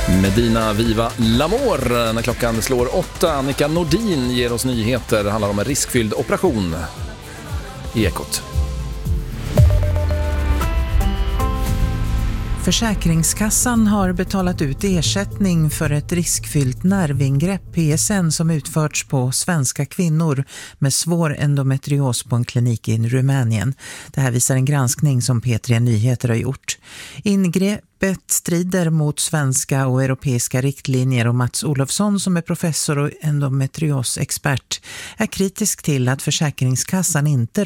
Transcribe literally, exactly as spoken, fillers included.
Medina Viva L'Amour när klockan slår åtta. Annika Nordin ger oss nyheter. Det handlar om en riskfylld operation i Ekot. Försäkringskassan har betalat ut ersättning för ett riskfyllt nervingrepp P S N som utförts på svenska kvinnor med svår endometrios på en klinik i Rumänien. Det här visar en granskning som P tre Nyheter har gjort. Ingreppet strider mot svenska och europeiska riktlinjer och Mats Olofsson som är professor och endometriosexpert är kritisk till att Försäkringskassan inte